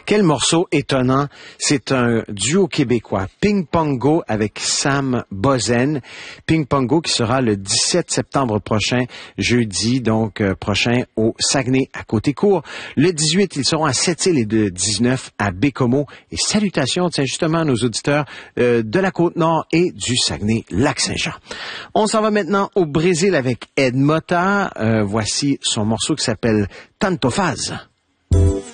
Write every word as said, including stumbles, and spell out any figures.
Quel morceau étonnant. C'est un duo québécois. Ping Pongo avec Sam Bozen. Ping Pongo qui sera le dix-sept septembre prochain, jeudi, donc euh, prochain au Saguenay à Côté-Court. Le dix-huit, ils seront à Sept-Îles et le dix-neuf à Bécomo. Et salutations, tiens, justement, à nos auditeurs euh, de la Côte-Nord et du Saguenay-Lac-Saint-Jean. On s'en va maintenant au Brésil avec Ed Mota. Euh, voici son morceau qui s'appelle Tanto Faz.